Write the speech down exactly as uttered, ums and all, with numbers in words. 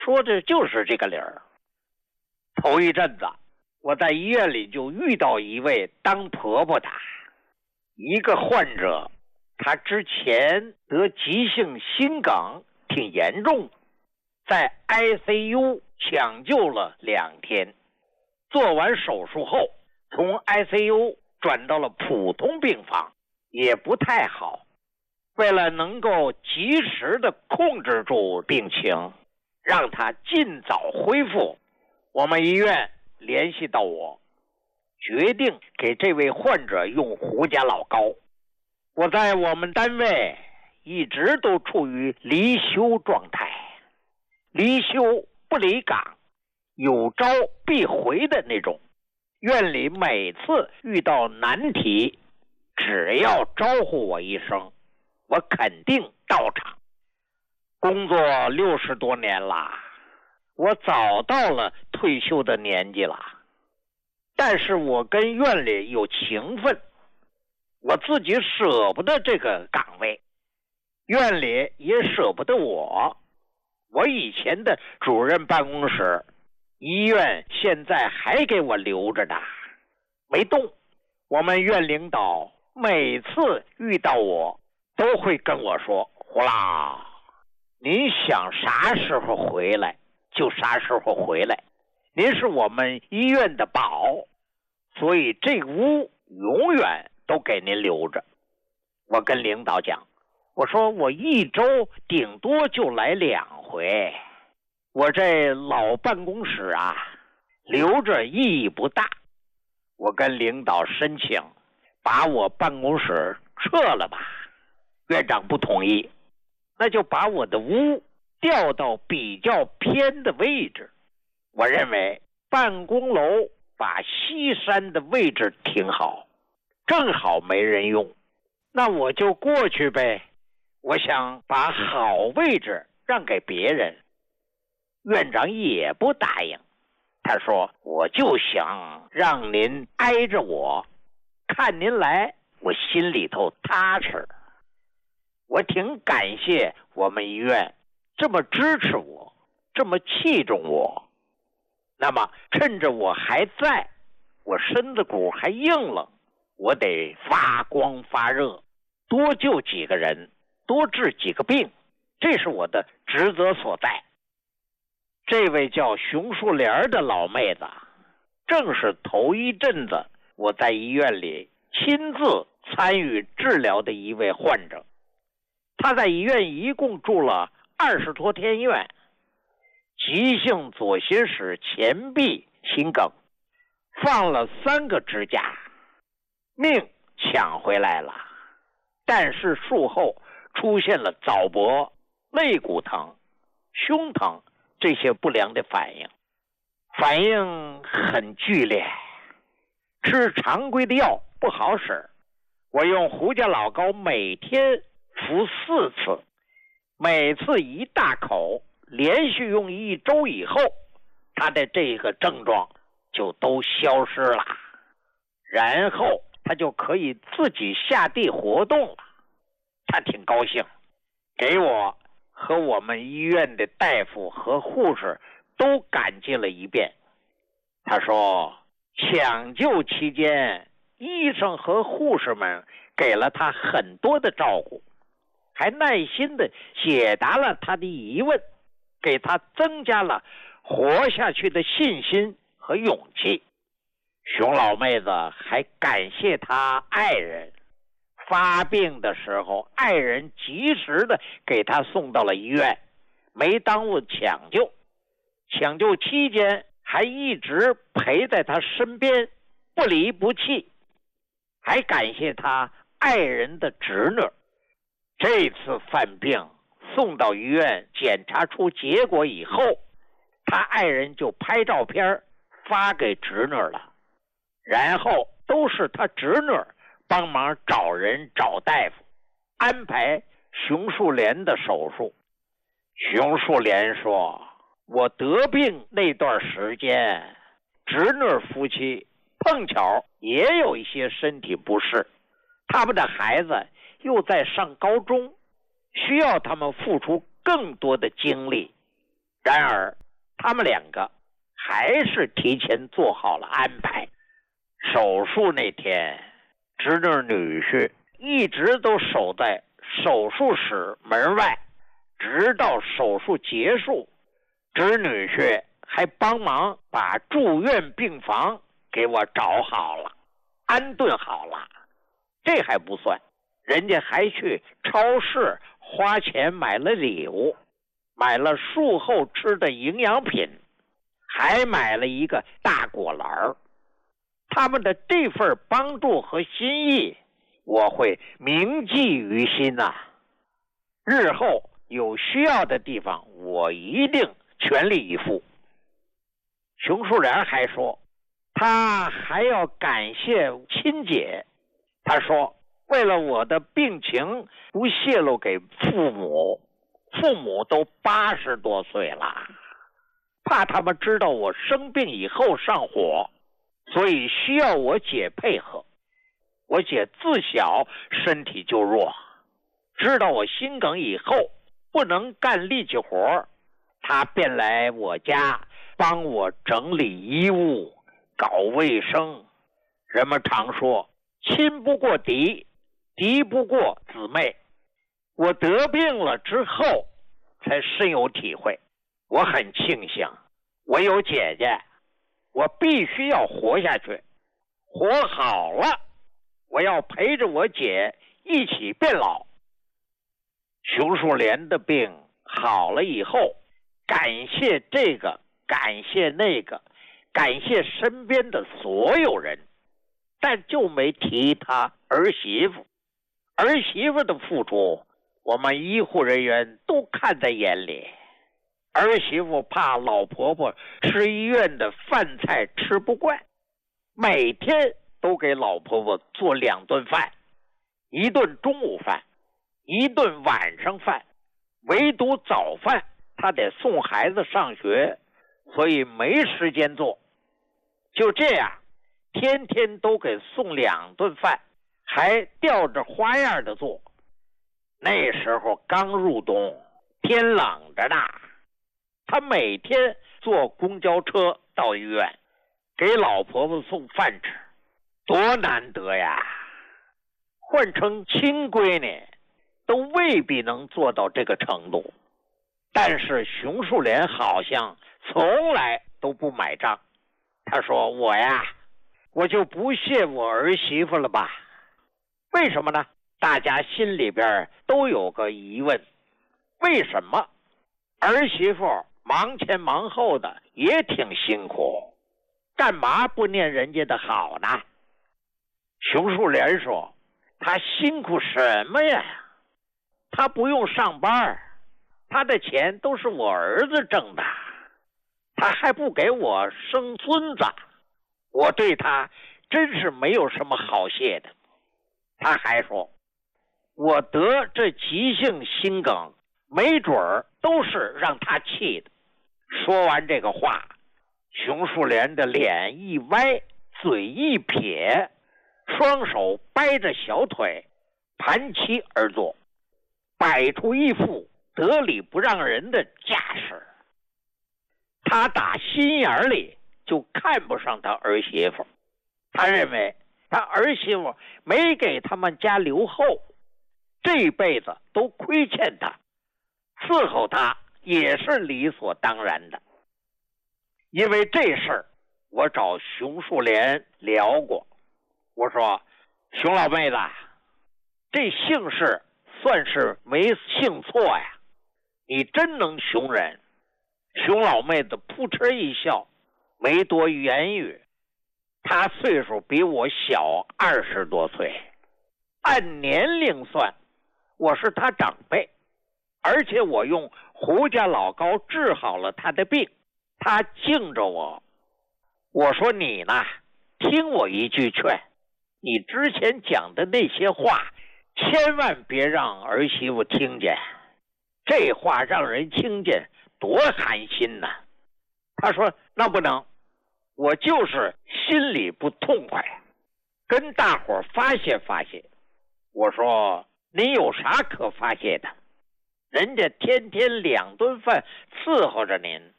说的就是这个理儿。头一阵子，我在医院里就遇到一位当婆婆的，一个患者，他之前得急性心梗，挺严重的，在 I C U 抢救了两天，做完手术后，从 I C U 转到了普通病房，也不太好。为了能够及时的控制住病情，让他尽早恢复，我们医院联系到我，决定给这位患者用胡家老膏。我在我们单位一直都处于离休状态，离休不离岗，有招必回的那种。院里每次遇到难题，只要招呼我一声，我肯定到场。工作六十多年了，我早到了退休的年纪了，但是我跟院里有情分，我自己舍不得这个岗位，院里也舍不得我。我以前的主任办公室，医院现在还给我留着呢，没动。我们院领导每次遇到我都会跟我说，胡老，您想啥时候回来就啥时候回来，您是我们医院的宝，所以这屋永远都给您留着。我跟领导讲，我说我一周顶多就来两回，我这老办公室啊，留着意义不大。我跟领导申请把我办公室撤了吧，院长不同意，那就把我的屋调到比较偏的位置。我认为办公楼把西山的位置挺好，正好没人用，那我就过去呗。我想把好位置让给别人。院长也不答应，他说我就想让您挨着我，看您来我心里头踏实。我挺感谢我们医院这么支持我，这么器重我。那么趁着我还在，我身子骨还硬朗，我得发光发热，多救几个人，多治几个病，这是我的职责所在。这位叫熊树莲的老妹子，正是头一阵子我在医院里亲自参与治疗的一位患者。她在医院一共住了二十多天院，急性左心室前壁心梗，放了三个支架，命抢回来了，但是术后出现了早搏、肋骨疼、胸疼这些不良的反应，反应很剧烈，吃常规的药不好使。我用胡家老膏每天服四次，每次一大口，连续用一周以后，他的这个症状就都消失了，然后他就可以自己下地活动了。他挺高兴，给我和我们医院的大夫和护士都感激了一遍。他说抢救期间，医生和护士们给了他很多的照顾，还耐心地解答了他的疑问，给他增加了活下去的信心和勇气。熊老妹子还感谢他爱人，发病的时候爱人及时的给他送到了医院，没耽误抢救，抢救期间还一直陪在他身边，不离不弃。还感谢他爱人的侄女，这次犯病送到医院检查出结果以后，他爱人就拍照片发给侄女了，然后都是他侄女帮忙找人找大夫，安排熊树莲的手术。熊树莲说，我得病那段时间，侄女夫妻碰巧也有一些身体不适，他们的孩子又在上高中，需要他们付出更多的精力， 然而他们两个还是提前做好了安排。手术那天，侄女女婿一直都守在手术室门外，直到手术结束。侄女婿还帮忙把住院病房给我找好了，安顿好了。这还不算，人家还去超市花钱买了礼物，买了术后吃的营养品，还买了一个大果篮。他们的这份帮助和心意，我会铭记于心呐、啊。日后有需要的地方，我一定全力以赴。熊树莲还说，他还要感谢亲姐。他说，为了我的病情不泄露给父母，父母都八十多岁了，怕他们知道我生病以后上火，所以需要我姐配合。我姐自小身体就弱，知道我心梗以后不能干力气活，她便来我家帮我整理衣物，搞卫生。人们常说，亲不过敌，敌不过姊妹。我得病了之后才深有体会。我很庆幸我有姐姐，我必须要活下去。活好了，我要陪着我姐一起变老。熊树莲的病好了以后，感谢这个，感谢那个，感谢身边的所有人，但就没提他儿媳妇。儿媳妇的付出，我们医护人员都看在眼里。儿媳妇怕老婆婆吃医院的饭菜吃不惯，每天都给老婆婆做两顿饭，一顿中午饭，一顿晚上饭，唯独早饭她得送孩子上学，所以没时间做。就这样，天天都给送两顿饭，还吊着花样的做。那时候刚入冬，天冷着呢，他每天坐公交车到医院，给老婆婆送饭吃，多难得呀！换成亲闺女，都未必能做到这个程度。但是熊树莲好像从来都不买账。他说，我呀，我就不谢我儿媳妇了吧？为什么呢？大家心里边都有个疑问，为什么儿媳妇忙前忙后的也挺辛苦，干嘛不念人家的好呢？熊树莲说，他辛苦什么呀？他不用上班，他的钱都是我儿子挣的，他还不给我生孙子，我对他真是没有什么好谢的。他还说，我得这急性心梗，没准儿都是让他气的。说完这个话，熊树莲的脸一歪，嘴一撇，双手掰着小腿，盘膝而坐，摆出一副得理不让人的架势。他打心眼里就看不上他儿媳妇，他认为他儿媳妇没给他们家留后，这辈子都亏欠他，伺候他也是理所当然的。因为这事儿，我找熊树莲聊过，我说，熊老妹子，这姓氏算是没姓错呀，你真能熊人。熊老妹子扑哧一笑，没多言语。她岁数比我小二十多岁，按年龄算，我是她长辈，而且我用胡家老膏治好了她的病，她敬着我。我说，你呢，听我一句劝，你之前讲的那些话，千万别让儿媳妇听见，这话让人听见多寒心呐。他说，那不能，我就是心里不痛快，跟大伙发泄发泄。我说，你有啥可发泄的？ 人家天天两顿饭伺候着您，